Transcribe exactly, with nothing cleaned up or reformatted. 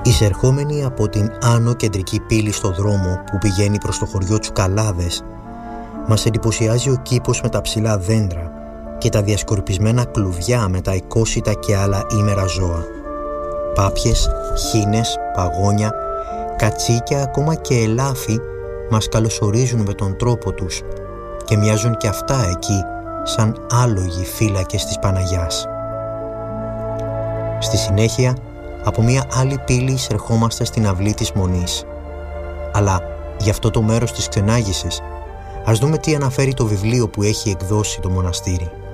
Εισερχόμενοι από την άνω κεντρική πύλη στο δρόμο που πηγαίνει προς το χωριό Τσουκαλάδες, μας εντυπωσιάζει ο κήπος με τα ψηλά δέντρα και τα διασκορπισμένα κλουβιά με τα οικόσιτα και άλλα ήμερα ζώα. Πάπιες, χήνες, παγόνια, κατσίκια, ακόμα και ελάφι μας καλωσορίζουν με τον τρόπο τους και μοιάζουν και αυτά εκεί σαν άλογοι φύλακες της Παναγιάς. Στη συνέχεια, από μια άλλη πύλη εισερχόμαστε στην αυλή της Μονής. Αλλά για αυτό το μέρος της Ξενάγησης, ας δούμε τι αναφέρει το βιβλίο που έχει εκδώσει το μοναστήρι.